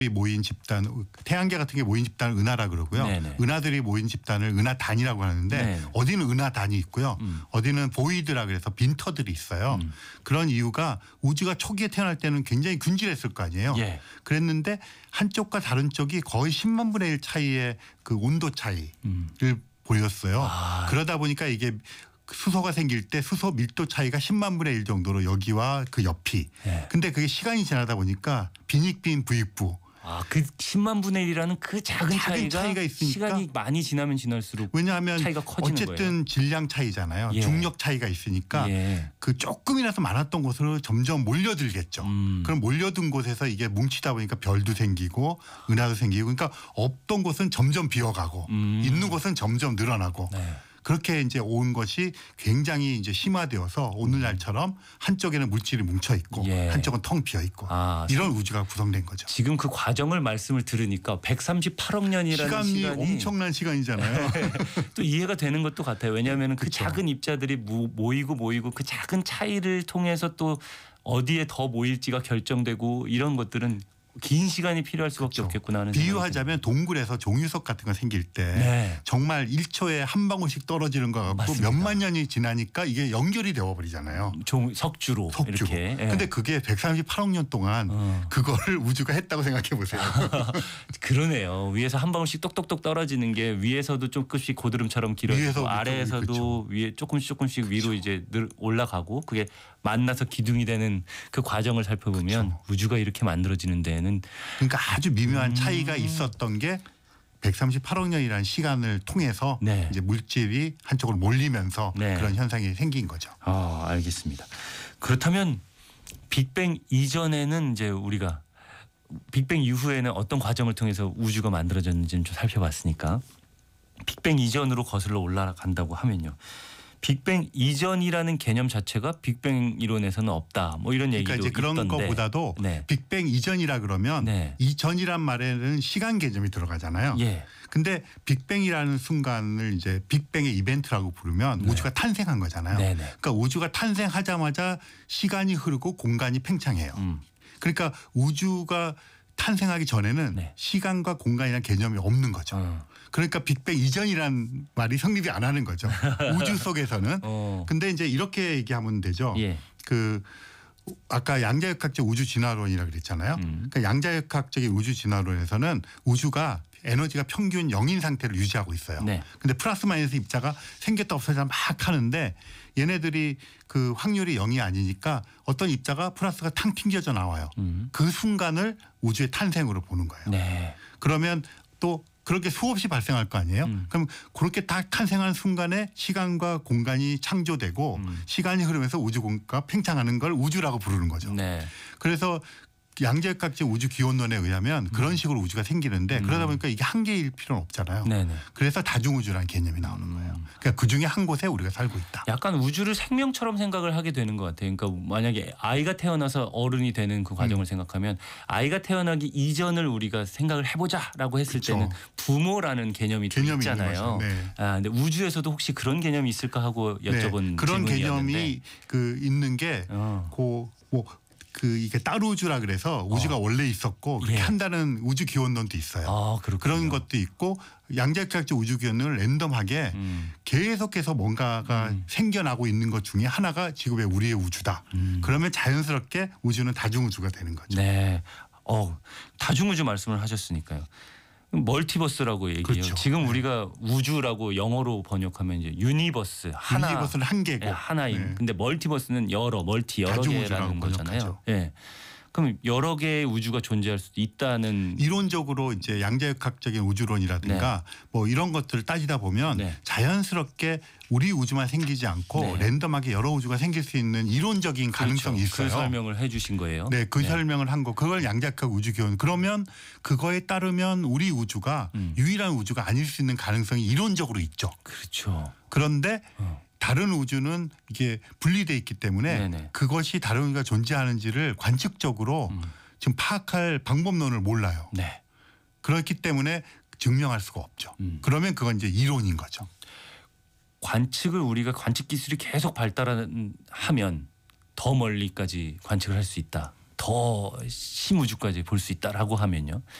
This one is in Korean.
모인 집단, 태양계 같은 게 모인 집단을 은하라 그러고요. 네네. 은하들이 모인 집단을 은하단이라고 하는데 네네. 어디는 은하단이 있고요. 어디는 보이드라 그래서 빈터들이 있어요. 그런 이유가 우주가 초기에 태어날 때는 굉장히 균질했을 거 아니에요. 예. 그랬는데 한쪽과 다른 쪽이 거의 10만 분의 1 차이의 그 온도 차이를 보였어요. 아. 그러다 보니까 이게 수소가 생길 때 수소 밀도 차이가 10만 분의 1 정도로 여기와 그 옆이. 예. 근데 그게 시간이 지나다 보니까 빈익빈 부익부. 아, 그 10만 분의 1이라는 그 작은 차이가 있으니까. 시간이 많이 지나면 지날수록 왜냐하면 차이가 커지는 어쨌든 질량 차이잖아요. 예. 중력 차이가 있으니까 예. 그 조금이라도 많았던 곳으로 점점 몰려들겠죠. 그럼 몰려든 곳에서 이게 뭉치다 보니까 별도 생기고 은하도 생기고 그러니까 없던 곳은 점점 비어가고 있는 곳은 점점 늘어나고 네. 그렇게 이제 온 것이 굉장히 이제 심화되어서 오늘날처럼 한쪽에는 물질이 뭉쳐 있고 예. 한쪽은 텅 비어 있고 아, 이런 우주가 구성된 거죠. 지금 그 과정을 말씀을 들으니까 138억 년이라는 시간이 시간이 엄청난 시간이잖아요. 또 이해가 되는 것도 같아요. 왜냐하면 그 그쵸. 작은 입자들이 모이고 그 작은 차이를 통해서 또 어디에 더 모일지가 결정되고 이런 것들은 긴 시간이 필요할 수밖에 그렇죠. 없겠구나 하는 비유하자면 동굴에서 종유석 같은 거 생길 때 네. 정말 1초에 한 방울씩 떨어지는 것 같고 맞습니다. 몇만 년이 지나니까 이게 연결이 되어버리잖아요. 석주로 석주로. 이렇게. 예. 근데 그게 138억 년 동안 그거를 우주가 했다고 생각해 보세요. 그러네요. 위에서 한 방울씩 똑똑똑 떨어지는 게 위에서도 조금씩 고드름처럼 길어지고 위에서 아래에서도 그렇죠. 위에 조금씩 위로 이제 늘 올라가고 그게 만나서 기둥이 되는 그 과정을 살펴보면 그렇죠. 우주가 이렇게 만들어지는 데에는 그러니까 아주 미묘한 차이가 있었던 게 138억 년이라는 시간을 통해서 네. 이제 물질이 한쪽으로 몰리면서 네. 그런 현상이 생긴 거죠. 알겠습니다. 그렇다면 빅뱅 이전에는 이제 우리가 빅뱅 이후에는 어떤 과정을 통해서 우주가 만들어졌는지는 좀 살펴봤으니까 빅뱅 이전으로 거슬러 올라간다고 하면요. 빅뱅 이전이라는 개념 자체가 빅뱅 이론에서는 없다. 뭐 이런 얘기도 그러니까 이제 그런 있던데. 것보다도 네. 빅뱅 이전이라 그러면 네. 이전이란 말에는 시간 개념이 들어가잖아요. 예. 근데 빅뱅이라는 순간을 이제 빅뱅의 이벤트라고 부르면 우주가 탄생한 거잖아요. 네네. 그러니까 우주가 탄생하자마자 시간이 흐르고 공간이 팽창해요. 그러니까 우주가 탄생하기 전에는 네. 시간과 공간이라는 개념이 없는 거죠. 그러니까 빅뱅 이전이란 말이 성립이 안 하는 거죠. 우주 속에서는. 근데 이제 이렇게 얘기하면 되죠. 예. 그 아까 양자역학적 우주 진화론이라 그랬잖아요. 그러니까 양자역학적인 우주 진화론에서는 우주가 에너지가 평균 0인 상태를 유지하고 있어요. 네. 근데 플러스 마이너스 입자가 생겼다 없어졌다 막 하는데 얘네들이 그 확률이 0이 아니니까 어떤 입자가 플러스가 탕 튕겨져 나와요. 그 순간을 우주의 탄생으로 보는 거예요. 네. 그러면 또 그렇게 수없이 발생할 거 아니에요. 그럼 그렇게 딱 탄생하는 순간에 시간과 공간이 창조되고 시간이 흐르면서 우주 공간과 팽창하는 걸 우주라고 부르는 거죠. 네. 그래서 양자역학적 우주 기원론에 의하면 그런 식으로 우주가 생기는데 그러다 보니까 이게 한계일 필요는 없잖아요. 네네. 그래서 다중우주라는 개념이 나오는 거예요. 그러니까 그중에 한 곳에 우리가 살고 있다. 약간 우주를 생명처럼 생각을 하게 되는 것 같아요. 그러니까 만약에 아이가 태어나서 어른이 되는 그 과정을 생각하면 아이가 태어나기 이전을 우리가 생각을 해보자라고 했을 그렇죠. 때는 부모라는 개념이 개념이 있잖아요. 있는 거죠. 네. 근데 우주에서도 혹시 그런 개념이 있을까 하고 여쭤본 그런 질문이었는데. 개념이 그 있는 게 이게 따로 우주라 그래서 우주가 원래 있었고 그렇게 예. 한다는 우주 기원론도 있어요. 그렇군요. 그런 것도 있고 양자역학적 우주 기원론을 랜덤하게 계속해서 뭔가가 생겨나고 있는 것 중에 하나가 지구의 우리의 우주다. 그러면 자연스럽게 우주는 다중우주가 되는 거죠. 네. 다중우주 말씀을 하셨으니까요. 멀티버스라고 얘기해요. 그렇죠. 지금 우리가 우주라고 영어로 번역하면 이제 유니버스 하나. 유니버스는 한 개고. 하나임. 네. 근데 멀티버스는 여러 다중우주라고 개라는 거잖아요. 번역하죠. 예. 그럼 여러 개의 우주가 존재할 수도 있다는. 이론적으로 이제 양자역학적인 우주론이라든가 뭐 이런 것들을 따지다 보면 네. 자연스럽게 우리 우주만 생기지 않고 네. 랜덤하게 여러 우주가 생길 수 있는 이론적인 가능성이 그렇죠. 있어요. 그 설명을 해주신 거예요. 네, 그 설명을 한 거. 그걸 양자역학 우주 기원. 그러면 그거에 따르면 우리 우주가 유일한 우주가 아닐 수 있는 가능성이 이론적으로 있죠. 그렇죠. 그런데 다른 우주는 이게 분리돼 있기 때문에 네네. 그것이 다른 우주가 존재하는지를 관측적으로 지금 파악할 방법론을 몰라요. 네. 그렇기 때문에 증명할 수가 없죠. 그러면 그건 이제 이론인 거죠. 관측을 우리가 관측 기술이 계속 발달하면 더 멀리까지 관측을 할 수 있다. 더 심우주까지 볼 수 있다라고 하면요.